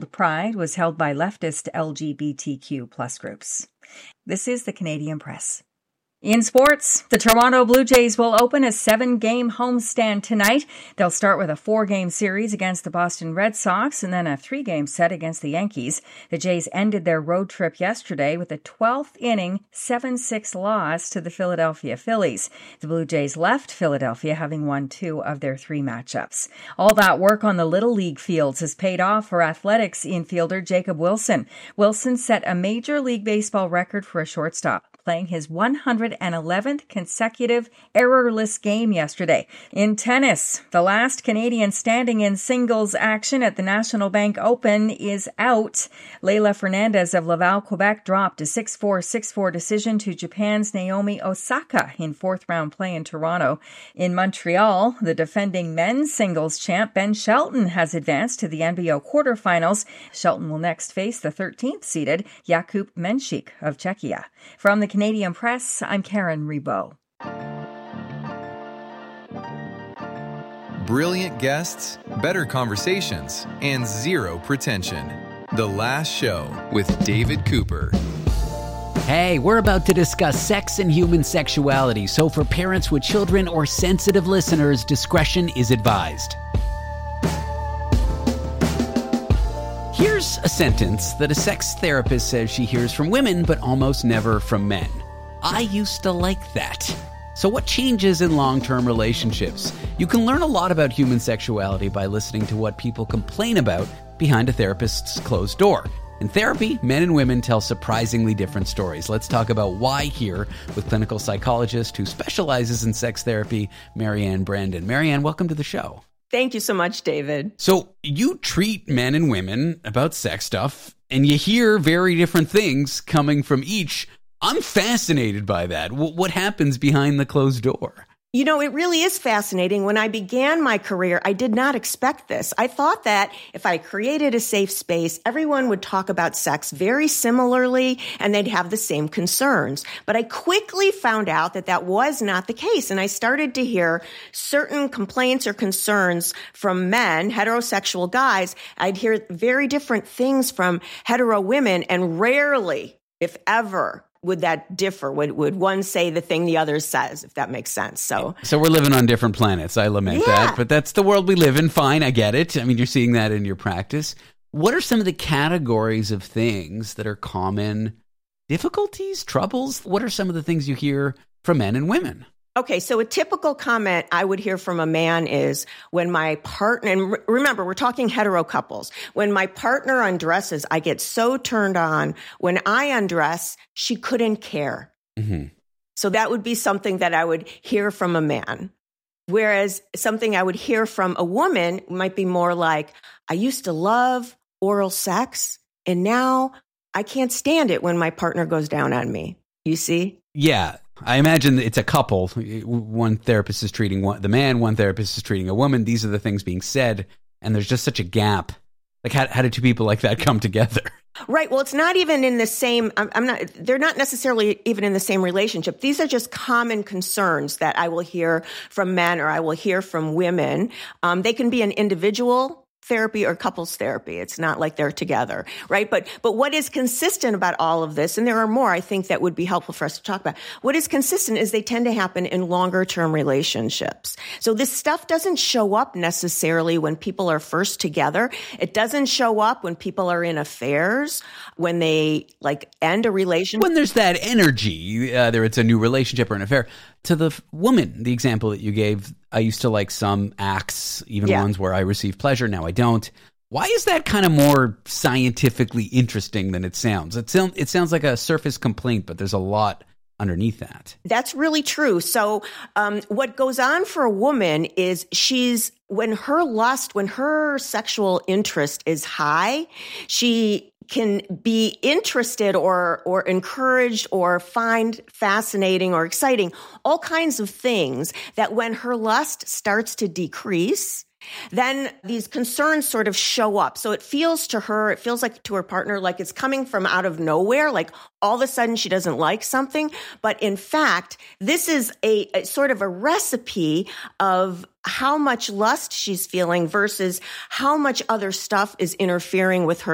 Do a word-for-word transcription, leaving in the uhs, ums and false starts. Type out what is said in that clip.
Bold Pride was held by leftist L G B T Q plus groups. This is the Canadian Press. In sports, the Toronto Blue Jays will open a seven-game homestand tonight. They'll start with a four-game series against the Boston Red Sox and then a three-game set against the Yankees. The Jays ended their road trip yesterday with a twelfth inning seven six loss to the Philadelphia Phillies. The Blue Jays left Philadelphia having won two of their three matchups. All that work on the Little League fields has paid off for Athletics infielder Jacob Wilson. Wilson set a Major League Baseball record for a shortstop, playing his one hundred eleventh consecutive errorless game yesterday. In tennis, the last Canadian standing in singles action at the National Bank Open is out. Leylah Fernandez of Laval, Quebec dropped a six four, six four decision to Japan's Naomi Osaka in fourth round play in Toronto. In Montreal, the defending men's singles champ Ben Shelton has advanced to the N B O quarterfinals. Shelton will next face the thirteenth seeded Jakub Menšík of Czechia. From the Canadian Press, I'm Karen Rebo. Brilliant guests, better conversations, and zero pretension. The Last Show with David Cooper. Hey, we're about to discuss sex and human sexuality, so for parents with children or sensitive listeners, discretion is advised. Here's a sentence that a sex therapist says she hears from women, but almost never from men. I used to like that. So what changes in long-term relationships? You can learn a lot about human sexuality by listening to what people complain about behind a therapist's closed door. In therapy, men and women tell surprisingly different stories. Let's talk about why here with clinical psychologist who specializes in sex therapy, Marianne Brandon. Marianne, welcome to the show. Thank you so much, David. So you treat men and women about sex stuff, and you hear very different things coming from each. I'm fascinated by that. What happens behind the closed door? You know, it really is fascinating. When I began my career, I did not expect this. I thought that if I created a safe space, everyone would talk about sex very similarly and they'd have the same concerns. But I quickly found out that that was not the case. And I started to hear certain complaints or concerns from men, heterosexual guys. I'd hear very different things from hetero women, and rarely, if ever, would that differ? Would would one say the thing the other says, if that makes sense? So so we're living on different planets. I lament yeah. that. But that's the world we live in. Fine, I get it. I mean, you're seeing that in your practice. What are some of the categories of things that are common difficulties, troubles? What are some of the things you hear from men and women? Okay, so a typical comment I would hear from a man is when my partner, and remember, we're talking hetero couples, when my partner undresses, I get so turned on. When I undress, she couldn't care. Mm-hmm. So that would be something that I would hear from a man. Whereas something I would hear from a woman might be more like, I used to love oral sex, and now I can't stand it when my partner goes down on me. You see? Yeah. I imagine it's a couple. One therapist is treating one, the man, one therapist is treating a woman. These are the things being said, and there's just such a gap. Like, how, how do two people like that come together? Right. Well, it's not even in the same, I'm, I'm not, they're not necessarily even in the same relationship. These are just common concerns that I will hear from men or I will hear from women. Um, they can be an individual therapy or couples therapy. It's not like they're together, right? But but what is consistent about all of this, and there are more I think that would be helpful for us to talk about, what is consistent is they tend to happen in longer term relationships. So this stuff doesn't show up necessarily when people are first together. It doesn't show up when people are in affairs, when they like end a relationship. When there's that energy, whether it's a new relationship or an affair. To the woman, the example that you gave, I used to like some acts, even yeah. ones where I receive pleasure. Now I don't. Why is that kind of more scientifically interesting than it sounds? It, sound, it sounds like a surface complaint, but there's a lot underneath that. That's really true. So um, what goes on for a woman is she's, when her lust, when her sexual interest is high, she can be interested or or encouraged or find fascinating or exciting, all kinds of things that when her lust starts to decrease, then these concerns sort of show up. So it feels to her, it feels like to her partner, like it's coming from out of nowhere, like all of a sudden she doesn't like something. But in fact, this is a, a sort of a recipe of how much lust she's feeling versus how much other stuff is interfering with her